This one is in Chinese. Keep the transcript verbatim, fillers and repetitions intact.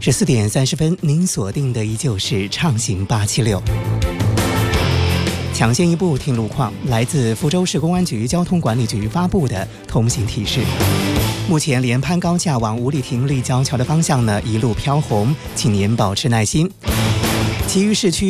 十四点三十分，您锁定的依旧是畅行八七六。抢先一步听路况，来自福州市公安局交通管理局发布的通行提示。目前连潘高架往五里亭立交桥的方向呢，一路飘红，请您保持耐心。其余市区